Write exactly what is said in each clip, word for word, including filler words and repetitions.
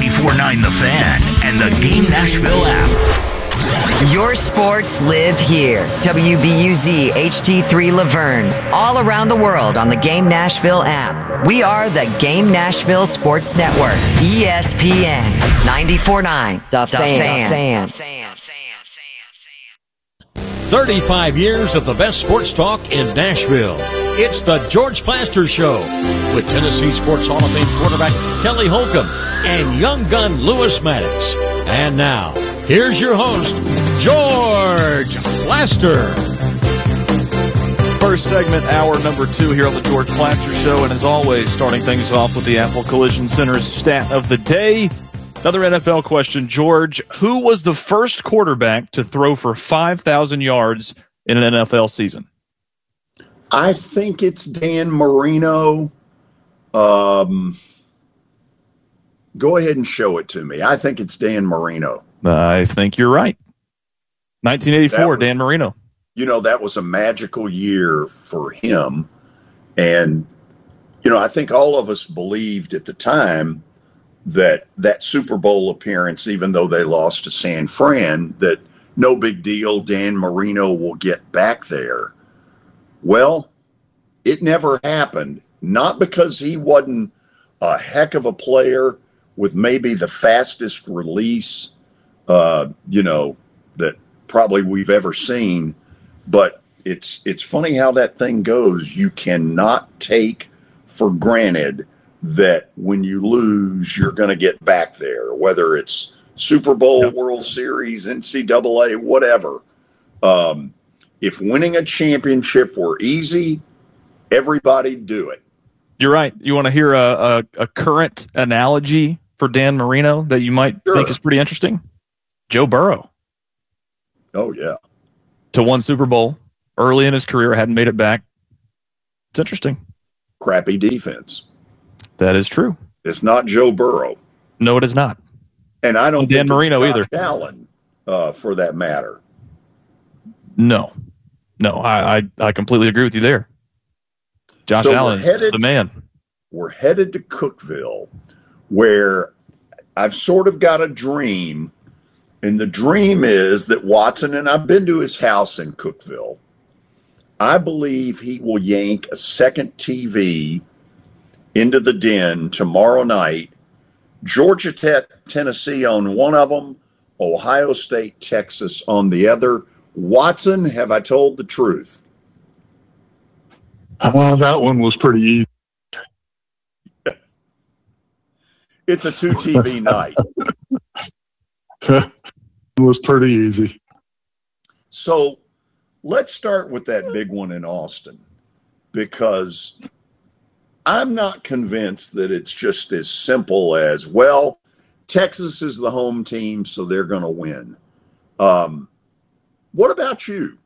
ninety-four point nine The Fan and the Game Nashville app. Your sports live here. W B U Z H D three Laverne. All around the world on the Game Nashville app. We are the Game Nashville Sports Network. E S P N ninety-four point nine The, the Fan. fan. thirty-five years of the best sports talk in Nashville. It's the George Plaster Show with Tennessee Sports Hall of Fame quarterback Kelly Holcomb and young gun Lewis Maddox. And now, here's your host, George Plaster. First segment, hour number two here on the George Plaster Show. And as always, starting things off with the Apple Collision Center's stat of the day. Another N F L question. George, who was the first quarterback to throw for five thousand yards in an N F L season? I think it's Dan Marino. Um, go ahead and show it to me. I think it's Dan Marino. I think you're right. nineteen eighty-four, was, Dan Marino. You know, that was a magical year for him. And, you know, I think all of us believed at the time that that Super Bowl appearance, even though they lost to San Fran, that no big deal, Dan Marino will get back there. Well, it never happened, not because he wasn't a heck of a player with maybe the fastest release, uh, you know, that probably we've ever seen, but it's it's funny how that thing goes. You cannot take for granted that when you lose, you're going to get back there, whether it's Super Bowl, yep. World Series, N C double A, whatever. Um, if winning a championship were easy, everybody'd do it. You're right. You want to hear a, a, a current analogy for Dan Marino that you might Sure. think is pretty interesting? Joe Burrow. Oh, yeah. To one Super Bowl early in his career, hadn't made it back. It's interesting. Crappy defense. That is true. It's not Joe Burrow. No, it is not. And I don't Dan think Marino Josh either. Allen, uh, for that matter. No. No, I, I, I completely agree with you there. Josh So Allen is the man. We're headed to Cookeville, where I've sort of got a dream, and the dream is that Watson, and I've been to his house in Cookeville, I believe he will yank a second T V into the den tomorrow night. Georgia Tech, Tennessee on one of them, Ohio State, Texas on the other. Watson, have I told the truth? Uh, that one was pretty easy. It's a two T V night. It was pretty easy. So let's start with that big one in Austin, because I'm not convinced that it's just as simple as, well, Texas is the home team, so they're going to win. Um, what about you?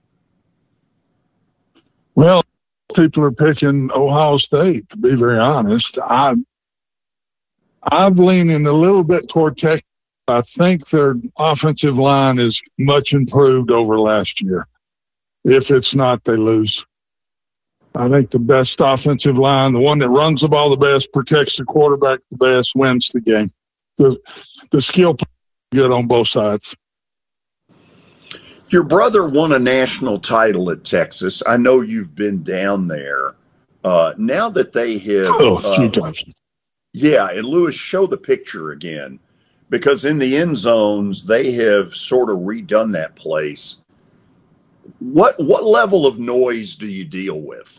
Well, people are picking Ohio State, to be very honest. I, I've leaning a little bit toward Texas. I think their offensive line is much improved over last year. If it's not, they lose. I think the best offensive line, the one that runs the ball the best, protects the quarterback the best, wins the game. The, the skill is good on both sides. Your brother won a national title at Texas. I know you've been down there. Uh, now that they have... Oh, a few uh, times. Yeah, and Lewis, show the picture again, because in the end zones, they have sort of redone that place. What what level of noise do you deal with?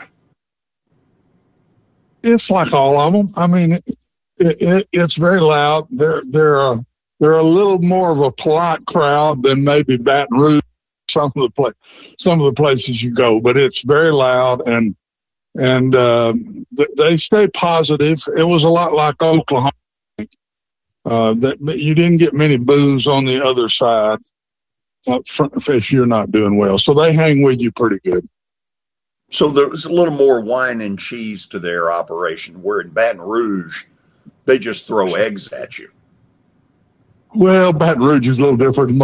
It's like all of them. I mean, it, it, it's very loud. They're they're a, they're a little more of a polite crowd than maybe Baton Rouge, some of the pla- some of the places you go. But it's very loud, and and uh, th- they stay positive. It was a lot like Oklahoma. Uh, that you didn't get many boos on the other side uh, if you're not doing well. So they hang with you pretty good. So there's a little more wine and cheese to their operation, where in Baton Rouge, they just throw eggs at you. Well, Baton Rouge is a little different.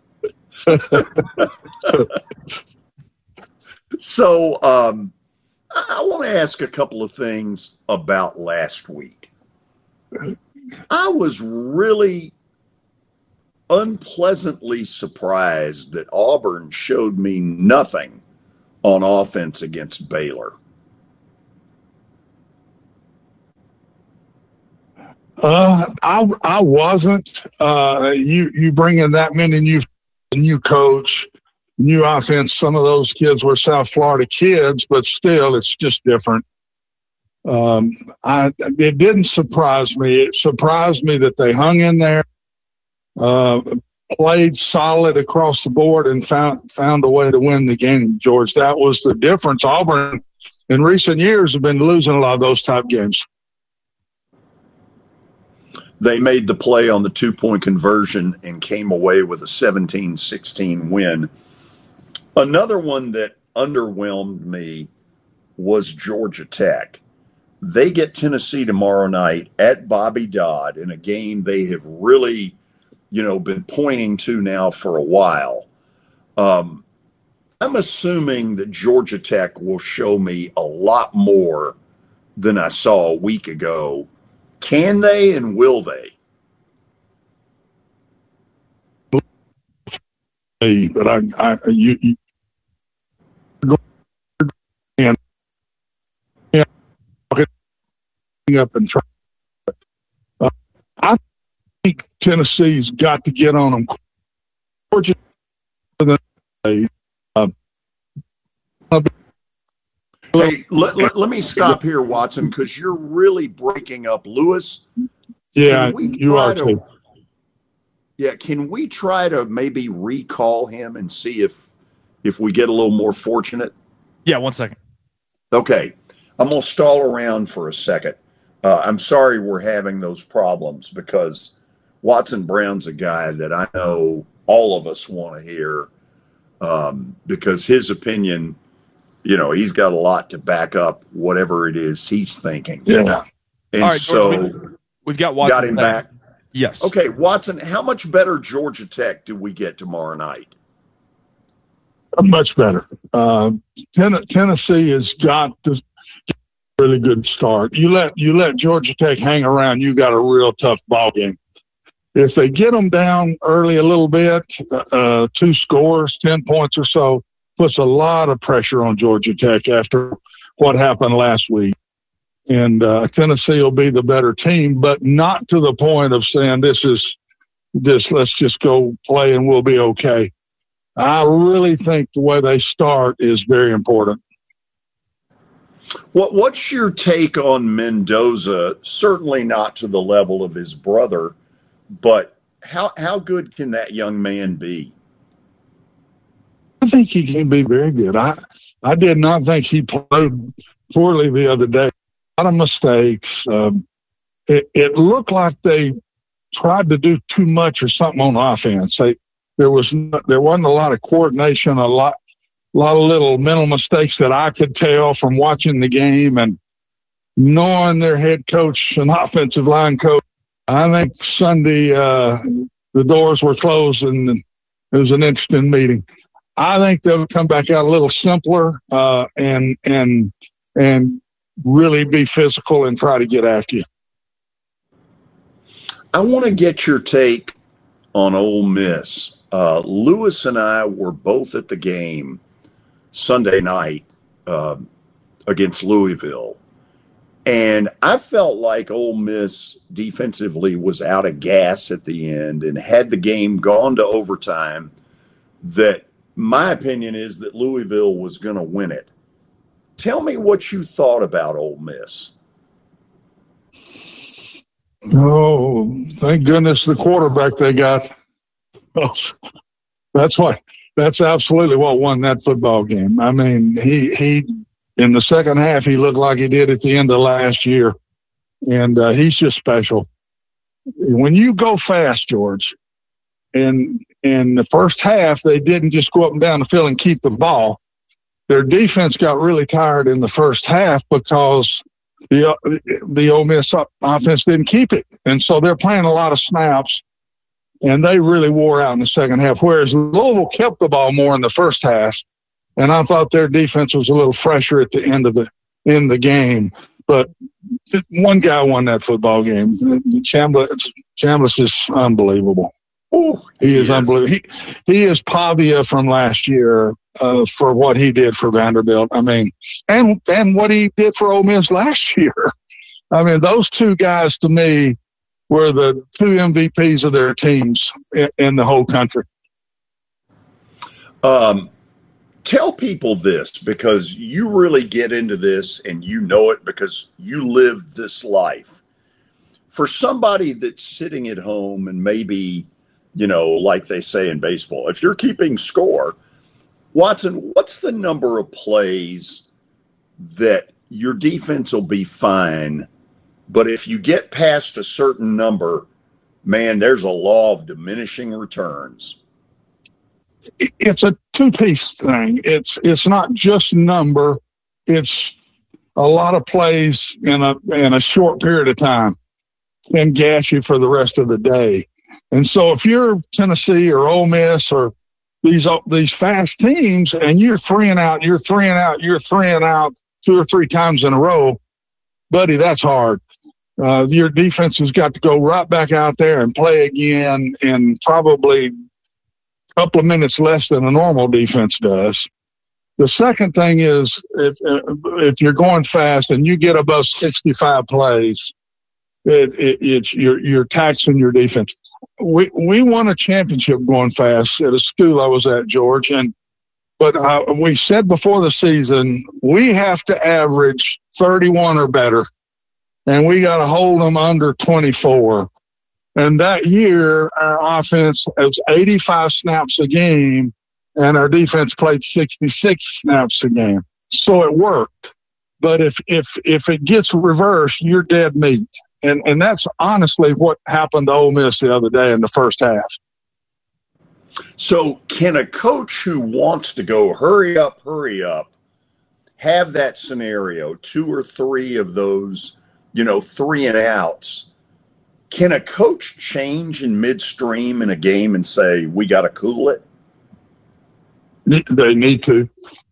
So um, I, I want to ask a couple of things about last week. I was really unpleasantly surprised that Auburn showed me nothing on offense against Baylor. Uh, I I wasn't. Uh, you you bring in that many new new coach, new offense. Some of those kids were South Florida kids, but still, it's just different. Um, I it didn't surprise me. It surprised me that they hung in there, uh, played solid across the board, and found found a way to win the game. George, that was the difference. Auburn in recent years have been losing a lot of those type games. They made the play on the two-point conversion and came away with a seventeen sixteen win. Another one that underwhelmed me was Georgia Tech. They get Tennessee tomorrow night at Bobby Dodd in a game they have really, you know, been pointing to now for a while. Um, I'm assuming that Georgia Tech will show me a lot more than I saw a week ago. Can they and will they? Hey, but I, I you, you go and yeah, up and try. Uh, I think Tennessee's got to get on them. Georgia, uh, Hey, let, let, let me stop here, Watson, because you're really breaking up. Lewis? Yeah, you are to, too. Yeah, can we try to maybe recall him and see if if we get a little more fortunate? Yeah, one second. Okay. I'm going to stall around for a second. Uh, I'm sorry we're having those problems because Watson Brown's a guy that I know all of us want to hear um, because his opinion – you know, he's got a lot to back up whatever it is he's thinking. Yeah. And all right, so George, we, we've got Watson got him back. back. Yes. Okay, Watson, how much better Georgia Tech do we get tomorrow night? Much better. Uh, ten- Tennessee has got to get a really good start. You let you let Georgia Tech hang around, you got a real tough ball game. If they get them down early a little bit, uh, two scores, ten points or so, puts a lot of pressure on Georgia Tech after what happened last week. And uh, Tennessee will be the better team, but not to the point of saying this is this, let's just go play and we'll be okay. I really think the way they start is very important. What What's your take on Mendoza? Certainly not to the level of his brother, but how how good can that young man be? I think he can be very good. I I did not think he played poorly the other day. A lot of mistakes. Um, it, it looked like they tried to do too much or something on offense. They, there was not, there wasn't a lot of coordination, a lot a lot of little mental mistakes that I could tell from watching the game and knowing their head coach and offensive line coach. I think Sunday uh, the doors were closed and it was an interesting meeting. I think they'll come back out a little simpler uh, and and and really be physical and try to get after you. I want to get your take on Ole Miss. Uh, Lewis and I were both at the game Sunday night uh, against Louisville, and I felt like Ole Miss defensively was out of gas at the end, and had the game gone to overtime, that my opinion is that Louisville was going to win it. Tell me what you thought about Ole Miss. Oh, thank goodness the quarterback they got. That's why. That's absolutely what won that football game. I mean, he he in the second half he looked like he did at the end of last year, and uh, he's just special. When you go fast, George, and in the first half, they didn't just go up and down the field and keep the ball. Their defense got really tired in the first half because the the Ole Miss offense didn't keep it. And so they're playing a lot of snaps, and they really wore out in the second half, whereas Louisville kept the ball more in the first half, and I thought their defense was a little fresher at the end of the in the game. But one guy won that football game. Chambliss, Chambliss is unbelievable. Oh, he, he is, is unbelievable. He, he is Pavia from last year uh, for what he did for Vanderbilt. I mean, and and what he did for Ole Miss last year. I mean, those two guys to me were the two M V Ps of their teams in, in the whole country. Um, tell people this, because you really get into this and you know it because you lived this life. For somebody that's sitting at home and maybe, you know, like they say in baseball, if you're keeping score, Watson, what's the number of plays that your defense will be fine, but if you get past a certain number, man, there's a law of diminishing returns? It's a two-piece thing. It's it's not just number. It's a lot of plays in a in a short period of time can gas you for the rest of the day. And so if you're Tennessee or Ole Miss or these these fast teams and you're three and out, you're three and out, you're three and out two or three times in a row, buddy, that's hard. Uh, your defense has got to go right back out there and play again in probably a couple of minutes less than a normal defense does. The second thing is if if you're going fast and you get above sixty-five plays, it, it, it's you're you're taxing your defense. We we won a championship going fast at a school I was at, George, and but uh, we said before the season we have to average thirty-one or better, and we got to hold them under twenty-four. And that year, our offense was eighty-five snaps a game, and our defense played sixty-six snaps a game. So it worked. But if if if it gets reversed, you're dead meat. And and that's honestly what happened to Ole Miss the other day in the first half. So can a coach who wants to go hurry up, hurry up, have that scenario, two or three of those, you know, three and outs? Can a coach change in midstream in a game and say, we got to cool it? They need to.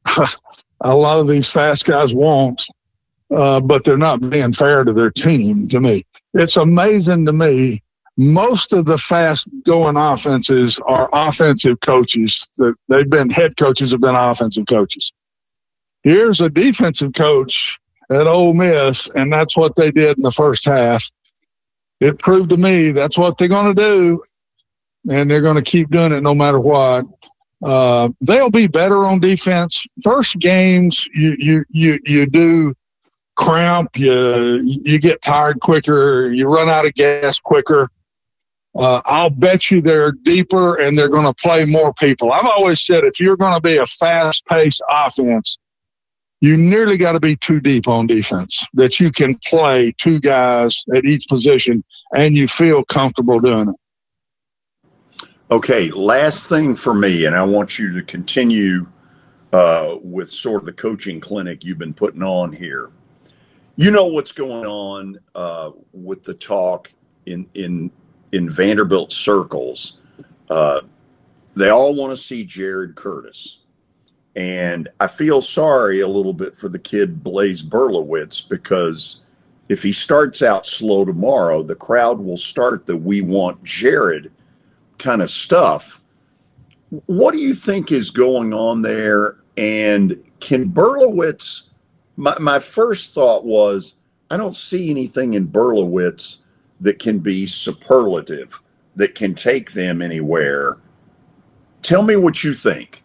A lot of these fast guys won't. Uh, but they're not being fair to their team, to me. It's amazing to me. Most of the fast-going offenses are offensive coaches. They've been head coaches have been offensive coaches. Here's a defensive coach at Ole Miss, and that's what they did in the first half. It proved to me that's what they're going to do, and they're going to keep doing it no matter what. Uh, they'll be better on defense. First games, you you you you do – cramp, you you get tired quicker, you run out of gas quicker. Uh, I'll bet you they're deeper and they're going to play more people. I've always said if you're going to be a fast-paced offense, you nearly got to be too deep on defense, that you can play two guys at each position and you feel comfortable doing it. Okay, last thing for me, and I want you to continue uh, with sort of the coaching clinic you've been putting on here. You know what's going on uh, with the talk in in in Vanderbilt circles. Uh, they all want to see Jared Curtis. And I feel sorry a little bit for the kid Blaze Berlowitz, because if he starts out slow tomorrow, the crowd will start the "we want Jared" kind of stuff. What do you think is going on there? And can Berlowitz... My, my first thought was, I don't see anything in Berlowitz that can be superlative, that can take them anywhere. Tell me what you think.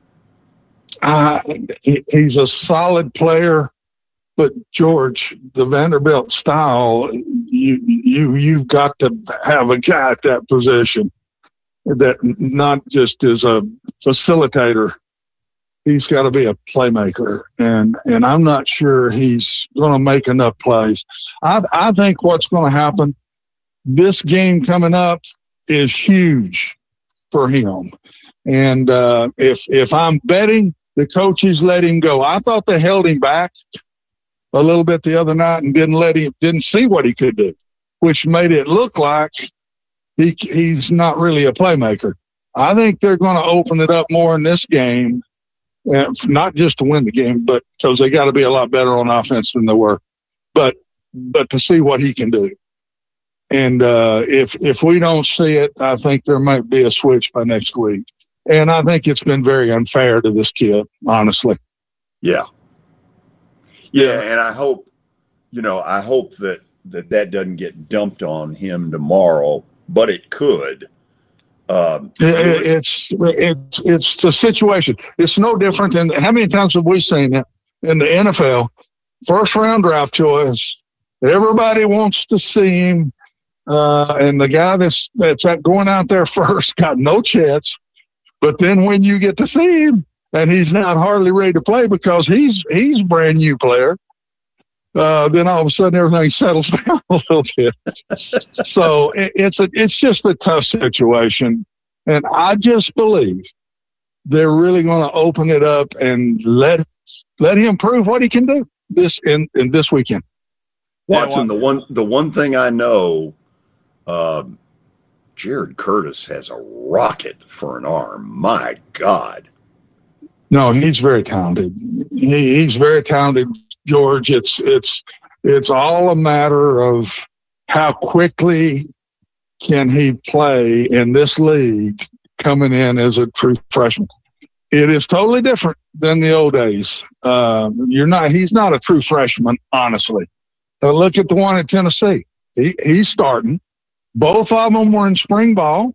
Uh, he, he's a solid player, but George, the Vanderbilt style, you you you've got to have a guy at that position that not just is a facilitator. He's got to be a playmaker, and and I'm not sure he's going to make enough plays. I I think what's going to happen, this game coming up is huge for him, and uh, if if I'm betting, the coaches let him go. I thought they held him back a little bit the other night and didn't let him, didn't see what he could do, which made it look like he he's not really a playmaker. I think they're going to open it up more in this game. and not just to win the game, but because they got to be a lot better on offense than they were. But but to see what he can do. And uh, if if we don't see it, I think there might be a switch by next week. And I think it's been very unfair to this kid, honestly. Yeah. Yeah, and I hope, you know, I hope that that, that doesn't get dumped on him tomorrow, but it could. Um, it, it's it's it's the situation. It's no different than how many times have we seen it in the N F L? First round draft choice. Everybody wants to see him, uh, and the guy that's that's going out there first got no chance. But then when you get to see him, and he's not hardly ready to play because he's he's a brand new player, uh, then all of a sudden everything settles down a little bit. So it, it's a it's just a tough situation, and I just believe they're really going to open it up and let let him prove what he can do this in, in this weekend. Watson, the one the one thing I know, um, Jared Curtis has a rocket for an arm. My God. No, he's very talented. He, he's very talented, George. It's it's it's all a matter of how quickly can he play in this league coming in as a true freshman. It is totally different than the old days. Uh, you're not. He's not a true freshman, honestly. Uh, look at the one at Tennessee. He, he's starting. Both of them were in spring ball.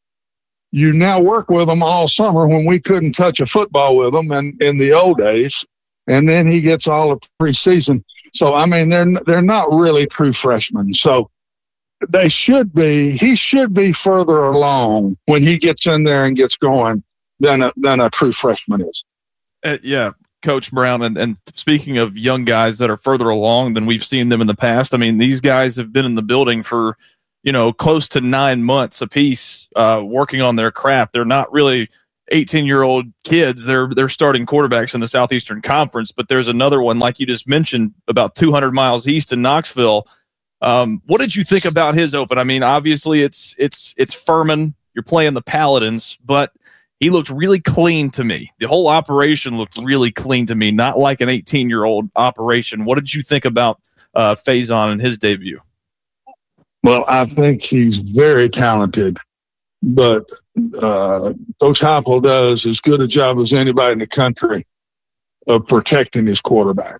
You now work with them all summer when we couldn't touch a football with them in, in the old days. And then he gets all of preseason. So, I mean, they're they're not really true freshmen. So they should be, he should be further along when he gets in there and gets going than a, than a true freshman is. Uh, yeah, Coach Brown. And, and speaking of young guys that are further along than we've seen them in the past, I mean, these guys have been in the building for, you know, close to nine months apiece, uh, working on their craft. They're not really eighteen-year-old kids. They're they're starting quarterbacks in the Southeastern Conference, but there's another one, like you just mentioned, about two hundred miles east in Knoxville. Um, what did you think about his open? I mean, obviously it's it's it's Furman. You're playing the Paladins, but he looked really clean to me. The whole operation looked really clean to me, not like an eighteen-year-old operation. What did you think about uh, Faison in his debut? Well, I think he's very talented, but uh, Coach Heupel does as good a job as anybody in the country of protecting his quarterback.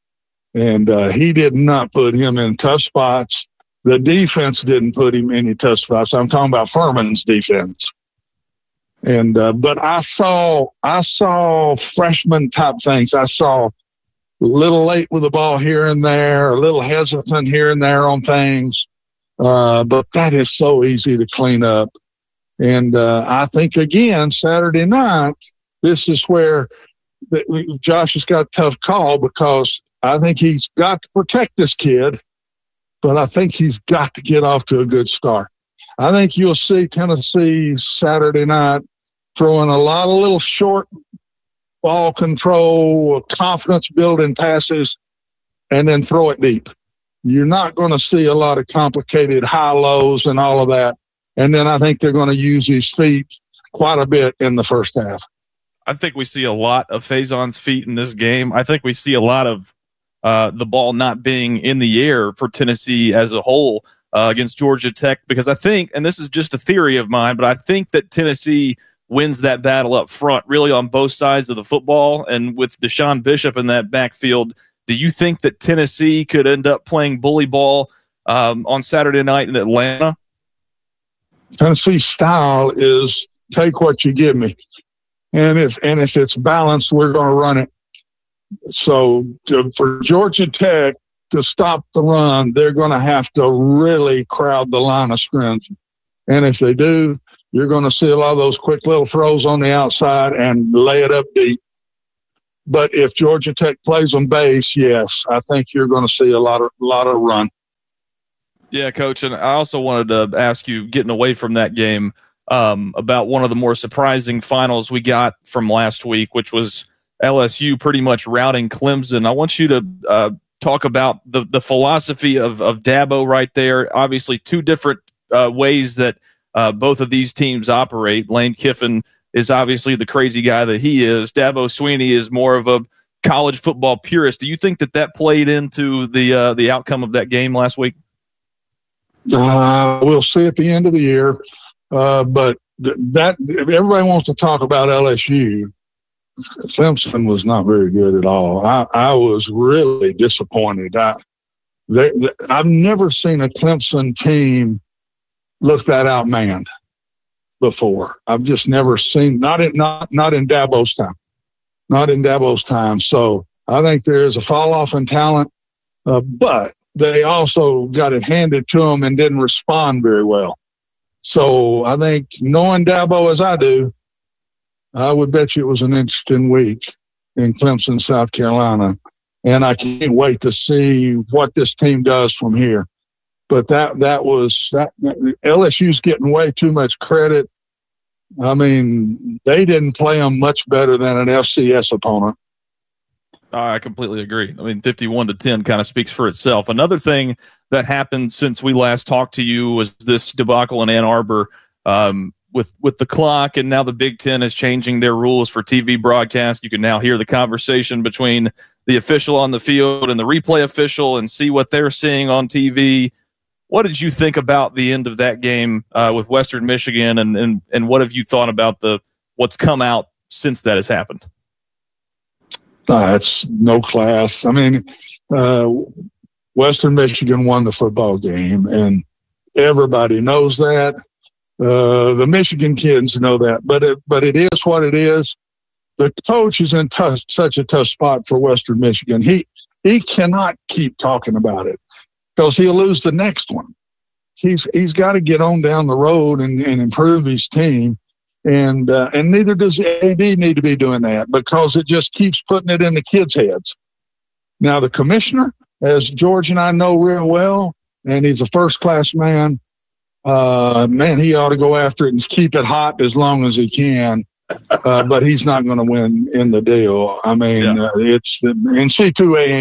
And uh, he did not put him in tough spots. The defense didn't put him in any tough spots. I'm talking about Furman's defense. And uh, but I saw I saw freshman type things. I saw a little late with the ball here and there, a little hesitant here and there on things. Uh, but that is so easy to clean up. And uh, I think, again, Saturday night, this is where the, Josh has got a tough call because I think he's got to protect this kid, but I think he's got to get off to a good start. I think you'll see Tennessee Saturday night throwing a lot of little short ball control, confidence-building passes, and then throw it deep. You're not going to see a lot of complicated high-lows and all of that. And then I think they're going to use his feet quite a bit in the first half. I think we see a lot of Faison's feet in this game. I think we see a lot of uh, the ball not being in the air for Tennessee as a whole uh, against Georgia Tech, because I think, and this is just a theory of mine, but I think that Tennessee wins that battle up front, really on both sides of the football. And with Deshaun Bishop in that backfield, do you think that Tennessee could end up playing bully ball um, on Saturday night in Atlanta? Tennessee's style is take what you give me. And if and if it's balanced, we're going to run it. So to, for Georgia Tech to stop the run, they're going to have to really crowd the line of scrimmage. And if they do, you're going to see a lot of those quick little throws on the outside and lay it up deep. But if Georgia Tech plays on base, yes, I think you're going to see a lot of lot of run. Yeah, Coach, and I also wanted to ask you, getting away from that game, um, about one of the more surprising finals we got from last week, which was L S U pretty much routing Clemson. I want you to uh, talk about the the philosophy of of Dabo right there. Obviously, two different uh, ways that uh, both of these teams operate. Lane Kiffin is obviously the crazy guy that he is. Dabo Swinney is more of a college football purist. Do you think that that played into the uh, the outcome of that game last week? Uh, we'll see at the end of the year. Uh, but th- that everybody wants to talk about L S U. Clemson was not very good at all. I, I was really disappointed. I, they, they, I've never seen a Clemson team look that outmanned before. I've just never seen, not in, not, not in Dabo's time, not in Dabo's time. So I think there's a fall off in talent, uh, but they also got it handed to them and didn't respond very well. So I think, knowing Dabo as I do, I would bet you it was an interesting week in Clemson, South Carolina. And I can't wait to see what this team does from here. But that that was that L S U's getting way too much credit. I mean, they didn't play them much better than an F C S opponent. I completely agree. I mean, fifty-one to ten kind of speaks for itself. Another thing that happened since we last talked to you was this debacle in Ann Arbor um, with with the clock, and now the Big Ten is changing their rules for T V broadcast. You can now hear the conversation between the official on the field and the replay official and see what they're seeing on T V. What did you think about the end of that game uh, with Western Michigan, and, and and what have you thought about the what's come out since that has happened? Uh, it's no class. I mean, uh, Western Michigan won the football game, and everybody knows that. Uh, the Michigan kids know that, but it, but it is what it is. The coach is in tough, such a tough spot for Western Michigan. He he cannot keep talking about it because he'll lose the next one. He's he's got to get on down the road and, and improve his team. And uh, and neither does A D need to be doing that, because it just keeps putting it in the kids' heads. Now, the commissioner, as George and I know real well, and he's a first-class man, uh, man, he ought to go after it and keep it hot as long as he can. Uh, but he's not going to win in the deal. I mean, yeah. uh, it's the N C double A